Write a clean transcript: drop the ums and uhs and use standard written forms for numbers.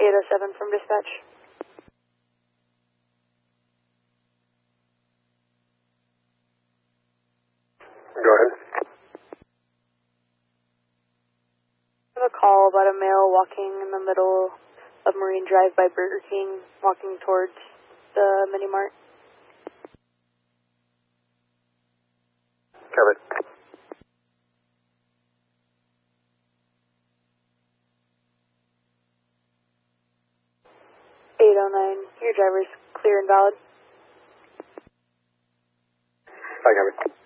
807 from dispatch. Go ahead. I have a call about a male walking in the middle of Marine Drive by Burger King, walking towards the mini mart. Covered. 809, your driver's clear and valid. I covered.